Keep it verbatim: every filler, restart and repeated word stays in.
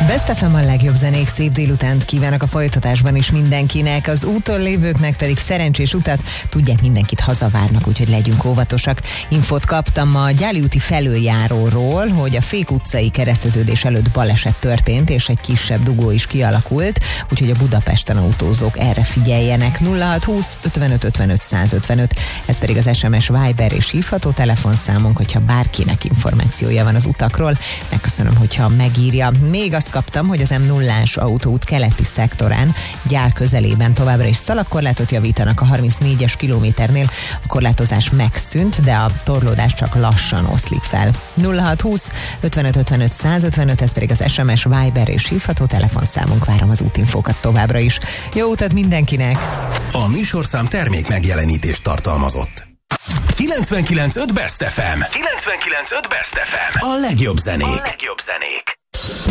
Best ef em a legjobb zenék, szép délutánt kívánok a folytatásban is mindenkinek, az úton lévőknek pedig szerencsés utat, tudják, mindenkit hazavárnak, úgyhogy legyünk óvatosak. Infót kaptam a Gyáli úti felüljáróról, hogy a Fék utcai kereszteződés előtt baleset történt, és egy kisebb dugó is kialakult, úgyhogy a Budapesten autózók erre figyeljenek. nulla hat húsz ötvenöt ötvenöt százötvenöt, ez pedig az es em es, Viber és hívható telefonszámunk, hogyha bárkinek információja van az utakról. Megköszönöm, hogyha megírja. Még azt kaptam, hogy az M nullás autóút keleti szektorán, Gyál közelében továbbra is szalagkorlátot javítanak a harmincnégyes kilométernél. A korlátozás megszűnt, de a torlódás csak lassan oszlik fel. nulla hat húsz ötvenöt ötvenöt százötvenöt, ez pedig az es em es, Viber és hívható telefonszámunk, várom az útinfókat továbbra is. Jó utat mindenkinek! A műsorszám termék megjelenítést tartalmazott. kilencvenkilenc pont öt Best ef em. kilencvenkilenc pont öt Best ef em. A legjobb zenék. A legjobb zenék.